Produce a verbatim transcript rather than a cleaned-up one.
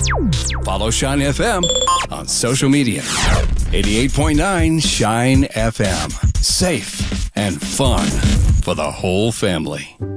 Follow Shine F M on social media. eighty-eight point nine Shine F M. Safe and fun for the whole family.